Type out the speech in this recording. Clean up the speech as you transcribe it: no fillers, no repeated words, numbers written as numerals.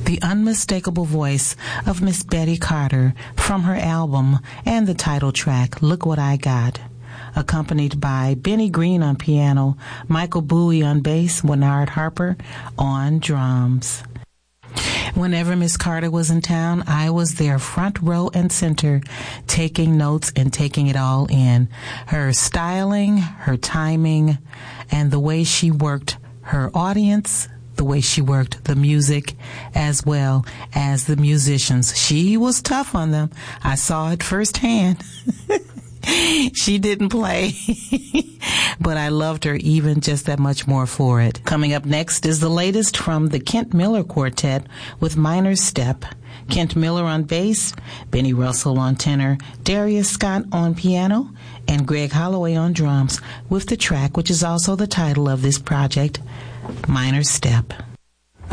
the unmistakable voice of Miss Betty Carter from her album and the title track, Look What I Got, accompanied by Benny Green on piano, Michael Bowie on bass, Winard Harper on drums. Whenever Miss Carter was in town, I was there front row and center, taking notes and taking it all in. Her styling, her timing, and the way she worked her audience, the way she worked the music, as well as the musicians. She was tough on them. I saw it firsthand. She didn't play, but I loved her even just that much more for it. Coming up next is the latest from the Kent Miller Quartet with Minor Step. Kent Miller on bass, Benny Russell on tenor, Darius Scott on piano, and Greg Holloway on drums, with the track which is also the title of this project, Minor Step.